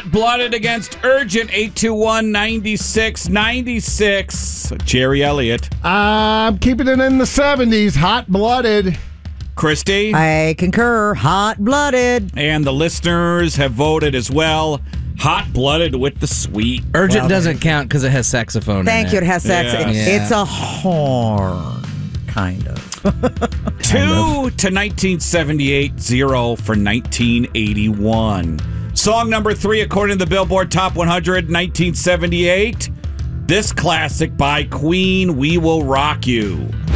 Hot-Blooded against Urgent, 821-9696. Jerry Elliott. I'm keeping it in the 70s. Hot-Blooded. Christy. I concur. Hot-Blooded. And the listeners have voted as well. Hot-Blooded with the sweet. Urgent doesn't count because it has saxophone Thank in you. it. It has sex. Yeah. It's a horn, kind of. 2 to 1978, 0 for 1981. Song number 3, according to the Billboard Top 100, 1978. This classic by Queen, We Will Rock You.